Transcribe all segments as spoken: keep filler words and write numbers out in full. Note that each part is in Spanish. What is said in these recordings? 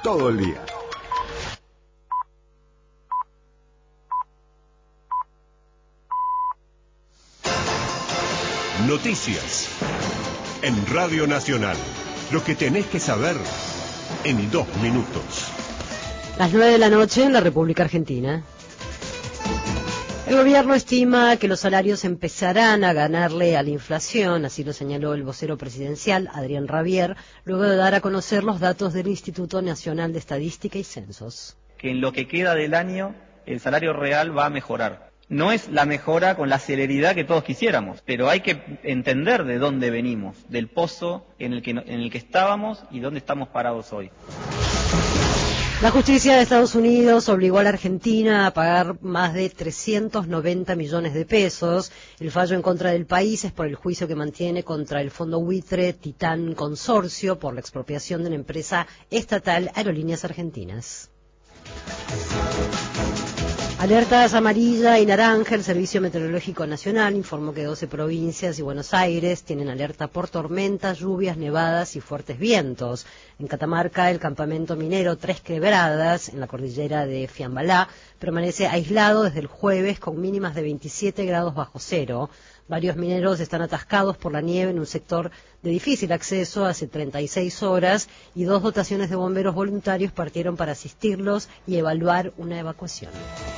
todo el día. Noticias en Radio Nacional. Lo que tenés que saber en dos minutos. Las nueve de la noche en la República Argentina. El gobierno estima que los salarios empezarán a ganarle a la inflación, así lo señaló el vocero presidencial, Adrián Rabier, luego de dar a conocer los datos del Instituto Nacional de Estadística y Censos. Que en lo que queda del año el salario real va a mejorar. No es la mejora con la celeridad que todos quisiéramos, pero hay que entender de dónde venimos, del pozo en el que, en el que estábamos y dónde estamos parados hoy. La justicia de Estados Unidos obligó a la Argentina a pagar más de trescientos noventa millones de pesos. El fallo en contra del país es por el juicio que mantiene contra el fondo buitre Titán Consorcio por la expropiación de la empresa estatal Aerolíneas Argentinas. Alertas amarilla y naranja. El Servicio Meteorológico Nacional informó que doce provincias y Buenos Aires tienen alerta por tormentas, lluvias, nevadas y fuertes vientos. En Catamarca, el campamento minero Tres Quebradas, en la cordillera de Fiambalá, permanece aislado desde el jueves con mínimas de veintisiete grados bajo cero. Varios mineros están atascados por la nieve en un sector de difícil acceso hace treinta y seis horas y dos dotaciones de bomberos voluntarios partieron para asistirlos y evaluar una evacuación.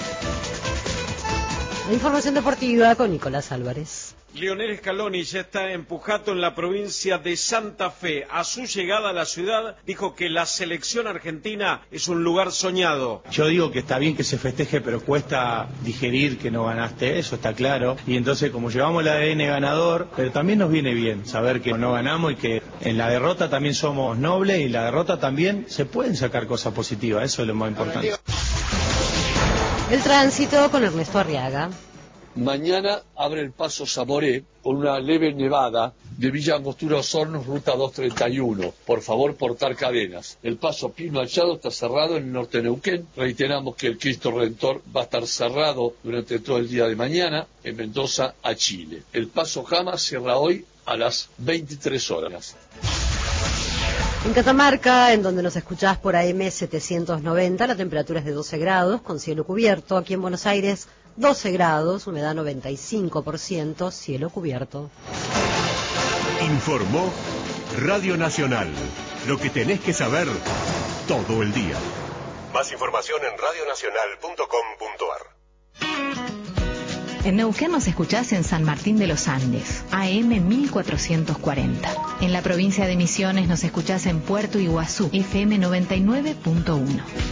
La información deportiva con Nicolás Álvarez. Lionel Scaloni ya está empujado en la provincia de Santa Fe. A su llegada a la ciudad dijo que la selección argentina es un lugar soñado. Yo digo que está bien que se festeje, pero cuesta digerir que no ganaste, eso está claro. Y entonces como llevamos el A D N ganador, pero también nos viene bien saber que no ganamos y que en la derrota también somos nobles y en la derrota también se pueden sacar cosas positivas, eso es lo más importante. El tránsito con Ernesto Arriaga. Mañana abre el paso Zamoré con una leve nevada de Villa Angostura Osorno, ruta doscientos treinta y uno. Por favor, portar cadenas. El paso Pino Machado está cerrado en el norte de Neuquén. Reiteramos que el Cristo Redentor va a estar cerrado durante todo el día de mañana en Mendoza a Chile. El paso Jama cierra hoy a las veintitrés horas. En Catamarca, en donde nos escuchás por A M setecientos noventa, la temperatura es de doce grados, con cielo cubierto. Aquí en Buenos Aires, doce grados, humedad noventa y cinco por ciento, cielo cubierto. Informó Radio Nacional. Lo que tenés que saber todo el día. Más información en radio nacional punto com punto ar. En Neuquén nos escuchás en San Martín de los Andes, A M mil cuatrocientos cuarenta. En la provincia de Misiones nos escuchás en Puerto Iguazú, F M noventa y nueve punto uno.